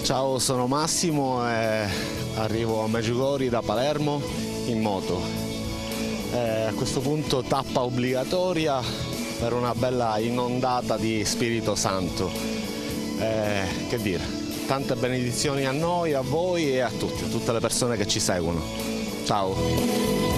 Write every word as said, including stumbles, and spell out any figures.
Ciao, sono Massimo e arrivo a Medjugorje da Palermo in moto. E a questo punto tappa obbligatoria per una bella inondata di Spirito Santo. E, che dire, tante benedizioni a noi, a voi e a tutti, a tutte le persone che ci seguono. Ciao!